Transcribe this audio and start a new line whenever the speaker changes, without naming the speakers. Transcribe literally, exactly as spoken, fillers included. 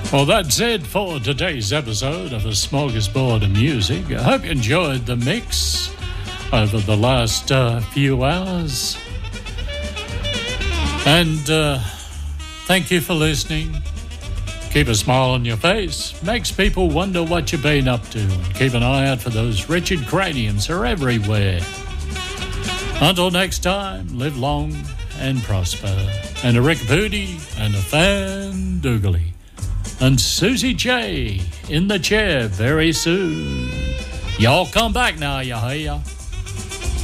Well, that's it for today's episode of A Smorgasbord of Music. I hope you enjoyed the mix over the last uh, few hours. And uh, thank you for listening. Keep a smile on your face. Makes people wonder what you've been up to. Keep an eye out for those Richard Craniums. They're everywhere. Until next time, live long and prosper. And a Rickapooty and a Fan Doogly. And Susie J in the chair very soon. Y'all come back now, you hear?